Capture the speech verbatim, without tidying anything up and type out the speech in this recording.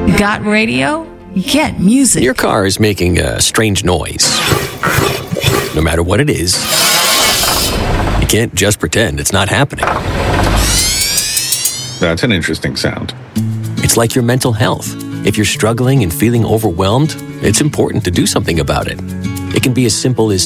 Got radio? Get music. Your car is making a strange noise. No matter what it is, you can't just pretend it's not happening. That's an interesting sound. It's like your mental health. If you're struggling and feeling overwhelmed, it's important to do something about it. It can be as simple as